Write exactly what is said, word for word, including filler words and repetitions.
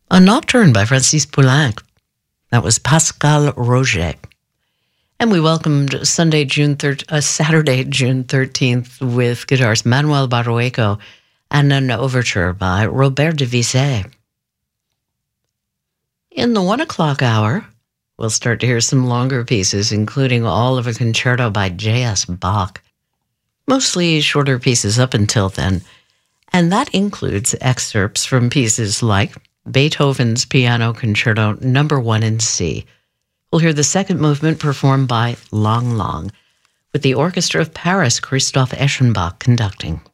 A Nocturne by Francis Poulenc. That was Pascal Roget. And we welcomed Sunday, June thir- uh, Saturday, June thirteenth with guitarist Manuel Barrueco and an overture by Robert de Visay. In the one o'clock hour, we'll start to hear some longer pieces, including all of a concerto by J S Bach. Mostly shorter pieces up until then. And that includes excerpts from pieces like Beethoven's Piano Concerto Number One in C. We'll hear the second movement performed by Lang Lang, with the Orchestra of Paris, Christoph Eschenbach conducting.